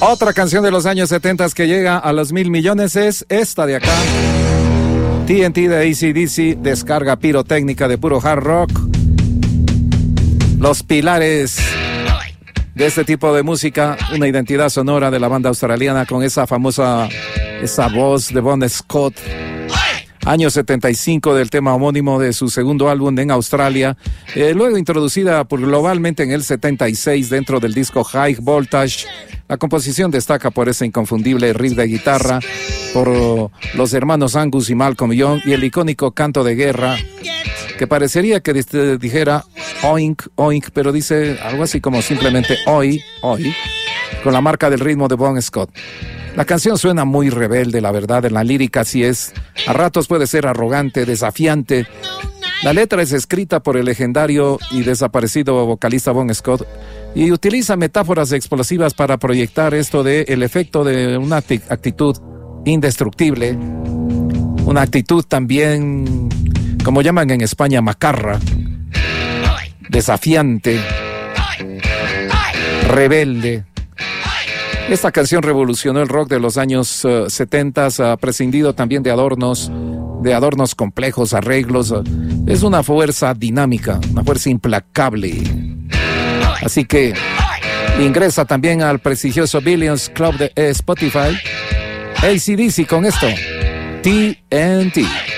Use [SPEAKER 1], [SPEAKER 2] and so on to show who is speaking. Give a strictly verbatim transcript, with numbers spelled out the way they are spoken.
[SPEAKER 1] Otra canción de los años setenta que llega a los mil millones es esta de acá. T N T de A C D C, descarga pirotécnica de puro hard rock. Los pilares de este tipo de música, una identidad sonora de la banda australiana con esa famosa, esa voz de Bon Scott. Año setenta y cinco del tema homónimo de su segundo álbum en Australia, eh, luego introducida por globalmente en el setenta y seis dentro del disco High Voltage. La composición destaca por ese inconfundible riff de guitarra, por los hermanos Angus y Malcolm Young y el icónico canto de guerra, que parecería que dijera oink, oink, pero dice algo así como simplemente oi, oi, con la marca del ritmo de Bon Scott. La canción suena muy rebelde, la verdad, en la lírica sí es, a ratos puede ser arrogante, desafiante. La letra es escrita por el legendario y desaparecido vocalista Bon Scott y utiliza metáforas explosivas para proyectar esto de el efecto de una actitud indestructible, una actitud también, como llaman en España, macarra, desafiante, rebelde. Esta canción revolucionó el rock de los años uh, setenta, uh, prescindido también de adornos, de adornos complejos, arreglos. Uh, es una fuerza dinámica, una fuerza implacable. Así que ingresa también al prestigioso Billions Club de eh, Spotify. A C D C con esto, T N T.